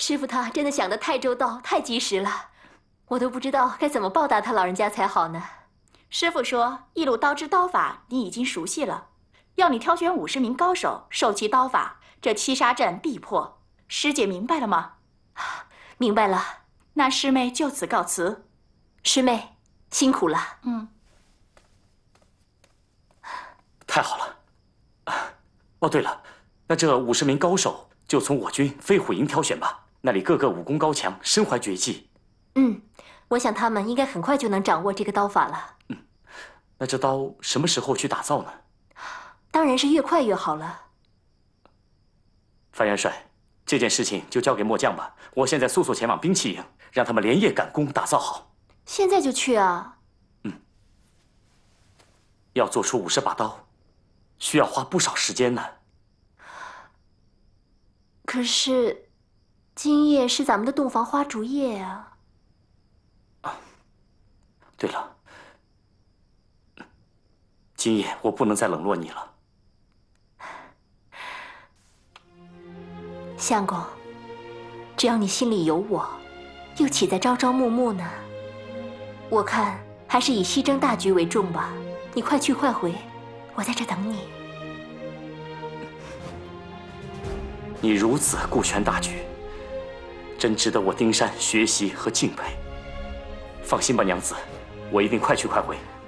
师傅他真的想得太周到、太及时了，我都不知道该怎么报答他老人家才好呢。 师傅说，一路刀之刀法你已经熟悉了，要你挑选50名高手受其刀法，这7杀阵必破。师姐明白了吗？ 明白了。 那师妹就此告辞。 师妹辛苦了。 太好了。哦，对了，那这50名高手就从我军飞虎营挑选吧，那里个个武功高强，身怀绝技。 我想他们应该很快就能掌握这个刀法了。 那这刀什么时候去打造呢？ 当然是越快越好了。 樊元帅，这件事情就交给末将吧，我现在速速前往兵器营，让他们连夜赶工打造好。 现在就去啊？ 要做出50把刀，需要花不少时间呢。 可是，今夜是咱们的洞房花烛夜啊。 对了，今夜我不能再冷落你了。 相公，只要你心里有我，又岂在朝朝暮暮呢？我看还是以西征大局为重吧。你快去快回，我在这等你。 你如此顾全大局，真值得我丁山学习和敬佩。放心吧，娘子，我一定快去快回。